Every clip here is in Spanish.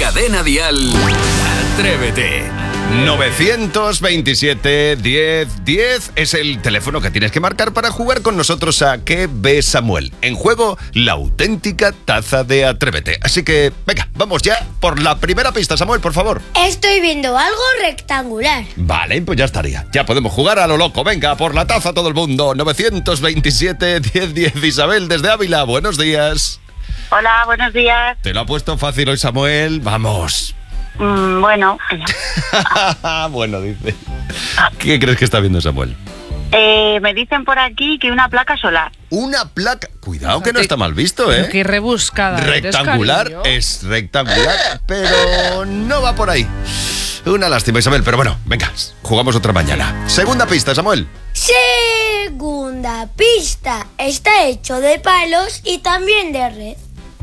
Cadena Dial, Atrévete. 927 10 10 es el teléfono que tienes que marcar para jugar con nosotros a ¿Qué ve Samuel? En juego, la auténtica taza de Atrévete. Así que, venga, vamos ya por la primera pista, Samuel, por favor. Estoy viendo algo rectangular. Vale, pues ya estaría. Ya podemos jugar a lo loco. Venga, por la taza todo el mundo. 927 10 10. Isabel, desde Ávila, buenos días. Hola, buenos días. Te lo ha puesto fácil hoy, Samuel. Vamos. Bueno. Bueno, dice. ¿Qué crees que está viendo Samuel? Me dicen por aquí que una placa solar. Una placa... Cuidado que no está mal visto, ¿eh? Qué rebuscada. Rectangular, eres, es rectangular, pero no va por ahí. Una lástima, Isabel, pero bueno, venga, jugamos otra mañana. Segunda pista, Samuel. Segunda pista. Está hecho de palos y también de red.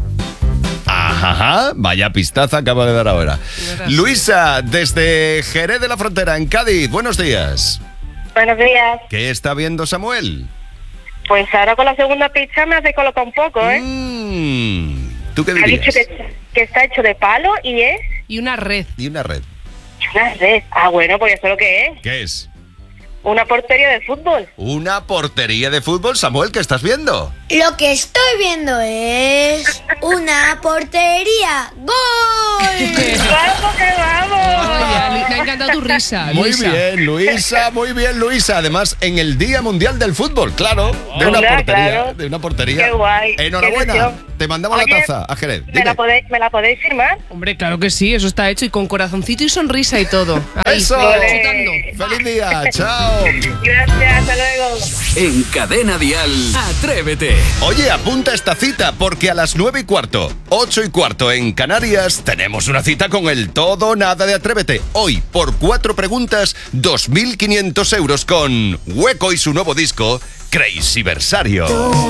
Ajá, vaya pistaza acaba de dar ahora. Luisa, desde Jerez de la Frontera, en Cádiz, buenos días. Buenos días. ¿Qué está viendo Samuel? Pues ahora con la segunda pista me hace colocar un poco, ¿eh? ¿Tú qué Ha dirías? dicho que está hecho de palo y es Y una red. Y una red. una red. Ah, bueno, pues ya sé lo que es. ¿Qué es? Una portería de fútbol. Una portería de fútbol, Samuel, ¿qué estás viendo? Lo que estoy viendo es una portería. ¡Gol! ¡Vamos que vamos! Oye, me ha encantado tu risa, Muy Luisa. bien, Luisa, muy bien, Luisa. Además, en el Día Mundial del Fútbol, claro, de una Claro, portería, claro. de una portería. Qué guay, Enhorabuena. qué ilusión. Te mandamos Oye, la taza a Jerez. ¿Me la podéis firmar? Hombre, claro que sí, eso está hecho y con corazoncito y sonrisa y todo. Ahí, ¡Eso! disfrutando. ¡Feliz día! ¡Chao! Gracias, hasta luego. En Cadena Dial, Atrévete. Oye, apunta esta cita porque a las 9:15, 8:15 en Canarias tenemos una cita con el Todo o Nada de Atrévete. Hoy, por 4 preguntas, 2.500 euros con Hueco y su nuevo disco, Crazy Versario.